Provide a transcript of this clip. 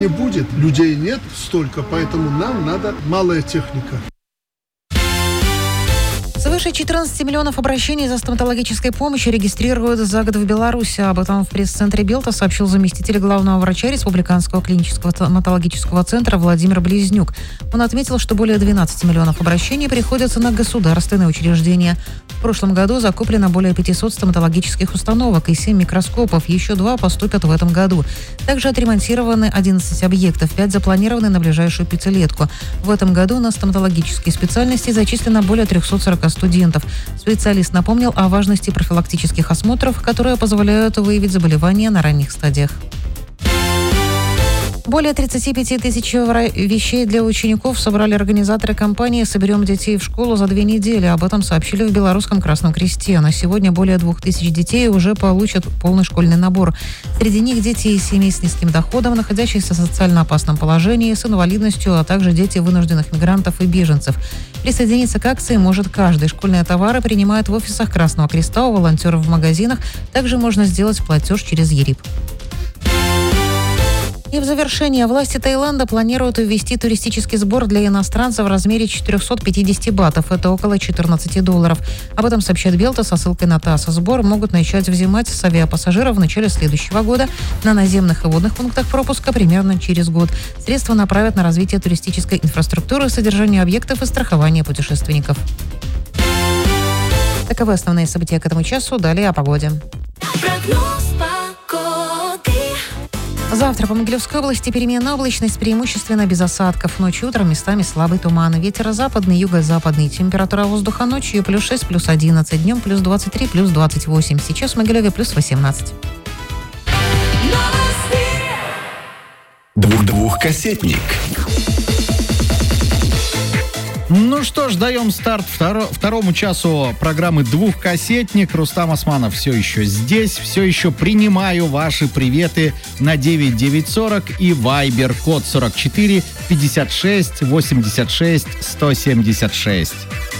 Не будет, людей нет столько, поэтому нам надо малая техника. Свыше 14 миллионов обращений за стоматологической помощью регистрируют за год в Беларуси. Об этом в пресс-центре Белта сообщил заместитель главного врача Республиканского клинического стоматологического центра Владимир Близнюк. Он отметил, что более 12 миллионов обращений приходятся на государственные учреждения. В прошлом году закуплено более 500 стоматологических установок и 7 микроскопов. Еще 2 поступят в этом году. Также отремонтированы 11 объектов, 5 запланированы на ближайшую пятилетку. В этом году на стоматологические специальности зачислено более 340 студентов. Специалист напомнил о важности профилактических осмотров, которые позволяют выявить заболевания на ранних стадиях. Более 35 тысяч вещей для учеников собрали организаторы кампании «Соберем детей в школу за 2 недели». Об этом сообщили в Белорусском Красном Кресте. На сегодня более 2000 детей уже получат полный школьный набор. Среди них дети из семей с низким доходом, находящиеся в социально опасном положении, с инвалидностью, а также дети вынужденных мигрантов и беженцев. Присоединиться к акции может каждый. Школьные товары принимают в офисах Красного Креста, у волонтеров в магазинах. Также можно сделать платеж через ЕРИП. И в завершение, власти Таиланда планируют ввести туристический сбор для иностранцев в размере 450 батов. Это около $14. Об этом сообщает Белта со ссылкой на ТАСС. Сбор могут начать взимать с авиапассажиров в начале следующего года, на наземных и водных пунктах пропуска примерно через год. Средства направят на развитие туристической инфраструктуры, содержание объектов и страхование путешественников. Таковы основные события к этому часу. Далее о погоде. Завтра по Могилевской области переменная облачность, преимущественно без осадков. Ночью, утром местами слабый туман. Ветер западный, юго-западный. Температура воздуха ночью +6, +11. Днем +23, +28. Сейчас в Могилеве +18. Двухкассетник. Ну что ж, даем старт второму часу программы «Двухкассетник». Рустам Османов все еще здесь, все еще принимаю ваши приветы на 9940 и Viber код 44 56 86 176.